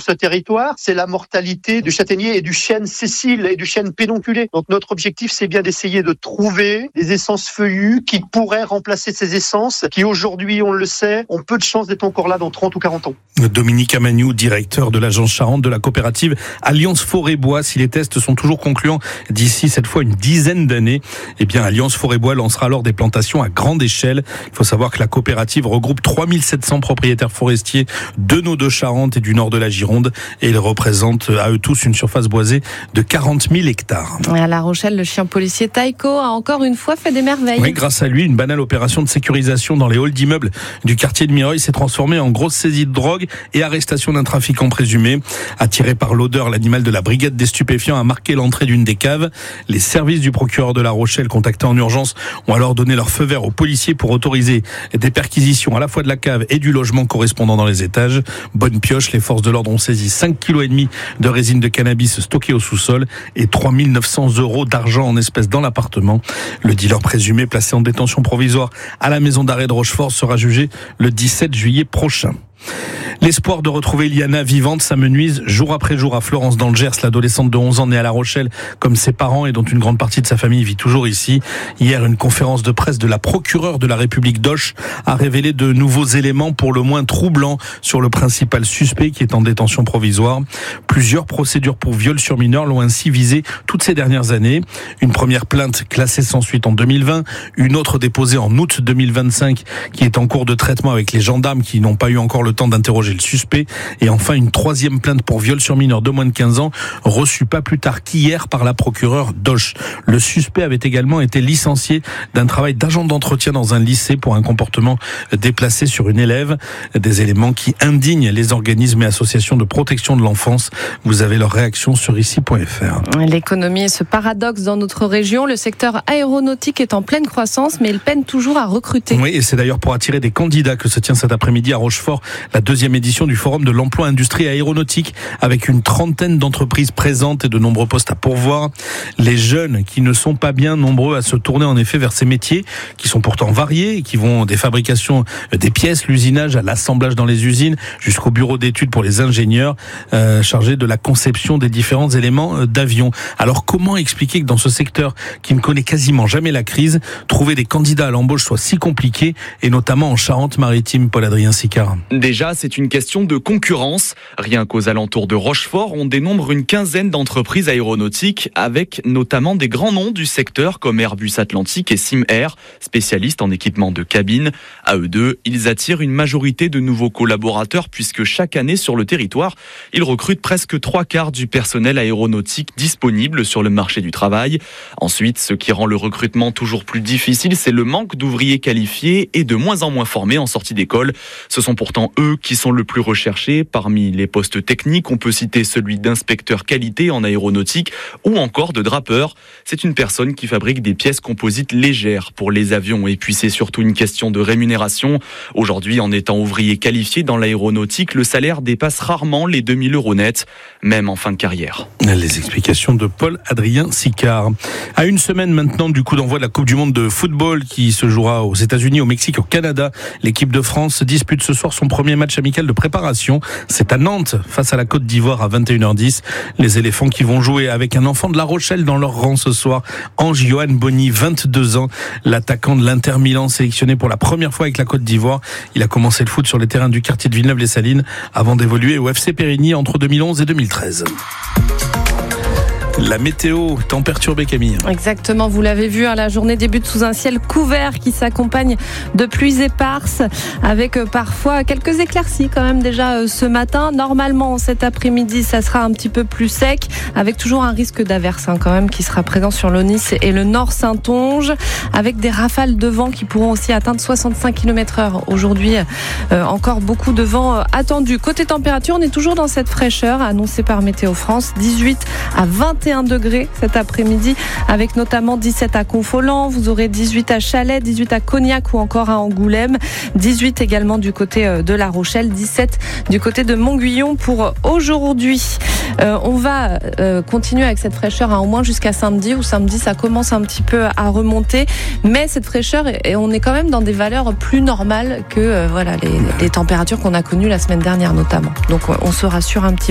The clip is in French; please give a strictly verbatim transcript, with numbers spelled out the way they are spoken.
sur ce territoire, c'est la mortalité du châtaignier et du chêne sessile et du chêne pédonculé. Donc notre objectif, c'est bien d'essayer de trouver des essences feuillues qui pourraient remplacer ces essences qui aujourd'hui, on le sait, ont peu de chances d'être encore là dans trente ou quarante ans. Dominique Amagnou, directeur de l'agence Charente de la coopérative Alliance Forêt-Bois. Si les tests sont toujours concluants d'ici cette fois une dizaine d'années, eh bien Alliance Forêt-Bois lancera alors des plantations à grande échelle. Il faut savoir que la coopérative regroupe trois mille sept cents propriétaires forestiers de nos deux Charentes et du nord de la Gironde et ils représentent à eux tous une surface boisée de quarante mille hectares. À La Rochelle, le chien policier Taiko a encore une fois fait des merveilles. Oui, grâce à lui, une banale opération de sécurisation dans les halls d'immeubles du quartier de Mireuil s'est transformée en grosse saisie de drogue et arrestation d'un trafiquant présumé. Attiré par l'odeur, l'animal de la brigade des stupéfiants a marqué l'entrée d'une des caves. Les services du procureur de La Rochelle, contactés en urgence, ont alors donné leur feu vert aux policiers pour autoriser des perquisitions à la fois de la cave et du logement correspondant dans les étages. Bonne pioche, les forces de l'ordre ont saisi cinq virgule cinq kilos de résine de cannabis stockée au sous-sol et trois mille neuf cents euros d'argent en espèces dans l'appartement. Le dealer présumé, placé en détention provisoire à la maison d'arrêt de Rochefort, sera jugé le dix-sept juillet prochain. L'espoir de retrouver Iliana vivante s'amenuise jour après jour à Florence dans le Gers. L'adolescente de onze ans née à La Rochelle comme ses parents et dont une grande partie de sa famille vit toujours ici. Hier, une conférence de presse de la procureure de la République d'Auch a révélé de nouveaux éléments pour le moins troublants sur le principal suspect qui est en détention provisoire. Plusieurs procédures pour viol sur mineur l'ont ainsi visé toutes ces dernières années. Une première plainte classée sans suite en deux mille vingt, une autre déposée en août deux mille vingt-cinq qui est en cours de traitement avec les gendarmes qui n'ont pas eu encore le temps d'interroger le suspect, et enfin une troisième plainte pour viol sur mineur de moins de quinze ans reçue pas plus tard qu'hier par la procureure d'Auch. Le suspect avait également été licencié d'un travail d'agent d'entretien dans un lycée pour un comportement déplacé sur une élève. Des éléments qui indignent les organismes et associations de protection de l'enfance. Vous avez leur réaction sur ici point f r. L'économie et ce paradoxe dans notre région, le secteur aéronautique est en pleine croissance mais il peine toujours à recruter. Oui, et c'est d'ailleurs pour attirer des candidats que se tient cet après-midi à Rochefort la deuxième édition du Forum de l'emploi industrie aéronautique avec une trentaine d'entreprises présentes et de nombreux postes à pourvoir. Les jeunes qui ne sont pas bien nombreux à se tourner en effet vers ces métiers qui sont pourtant variés et qui vont des fabrications des pièces, l'usinage à l'assemblage dans les usines jusqu'au bureau d'études pour les ingénieurs euh, chargés de la conception des différents éléments d'avion. Alors comment expliquer que dans ce secteur qui ne connaît quasiment jamais la crise, trouver des candidats à l'embauche soit si compliqué et notamment en Charente-Maritime, Paul-Adrien Sicard? Déjà, c'est une question de concurrence. Rien qu'aux alentours de Rochefort, on dénombre une quinzaine d'entreprises aéronautiques avec notamment des grands noms du secteur comme Airbus Atlantique et Simair, spécialistes en équipement de cabine. À eux deux, ils attirent une majorité de nouveaux collaborateurs puisque chaque année sur le territoire, ils recrutent presque trois quarts du personnel aéronautique disponible sur le marché du travail. Ensuite, ce qui rend le recrutement toujours plus difficile, c'est le manque d'ouvriers qualifiés et de moins en moins formés en sortie d'école. Ce sont pourtant eux qui sont le plus recherchés. Parmi les postes techniques, on peut citer celui d'inspecteur qualité en aéronautique ou encore de drapeur. C'est une personne qui fabrique des pièces composites légères pour les avions. Et puis c'est surtout une question de rémunération. Aujourd'hui, en étant ouvrier qualifié dans l'aéronautique, le salaire dépasse rarement les deux mille euros nets, même en fin de carrière. Les explications de Paul-Adrien Sicard. À une semaine maintenant du coup d'envoi de la Coupe du Monde de football qui se jouera aux États-Unis, au Mexique, au Canada, l'équipe de France dispute ce soir son premier match amical de préparation. C'est à Nantes, face à la Côte d'Ivoire à vingt et une heures dix. Les éléphants qui vont jouer avec un enfant de La Rochelle dans leur rang ce soir, Ange-Johan Bonny, vingt-deux ans, l'attaquant de l'Inter Milan sélectionné pour la première fois avec la Côte d'Ivoire. Il a commencé le foot sur les terrains du quartier de Villeneuve-les-Salines avant d'évoluer au F C Périgny entre deux mille onze et deux mille treize. La météo, temps perturbé, Camille. Exactement, vous l'avez vu, hein, la journée débute sous un ciel couvert qui s'accompagne de pluies éparses avec euh, parfois quelques éclaircies quand même déjà euh, ce matin. Normalement, cet après-midi, ça sera un petit peu plus sec avec toujours un risque d'averse hein, quand même qui sera présent sur l'Aunis et le Nord Saintonge avec des rafales de vent qui pourront aussi atteindre soixante-cinq kilomètres heure. Aujourd'hui, euh, encore beaucoup de vent euh, attendu. Côté température, on est toujours dans cette fraîcheur annoncée par Météo France, dix-huit à vingt et un degrés cet après-midi avec notamment dix-sept à Confolens, vous aurez dix-huit à Chalais, dix-huit à Cognac ou encore à Angoulême, dix-huit également du côté de La Rochelle, dix-sept du côté de Montguillon pour aujourd'hui. Euh, on va euh, continuer avec cette fraîcheur hein, au moins jusqu'à samedi, où samedi ça commence un petit peu à remonter, mais cette fraîcheur, et on est quand même dans des valeurs plus normales que euh, voilà les, les températures qu'on a connues la semaine dernière notamment. Donc on se rassure un petit peu.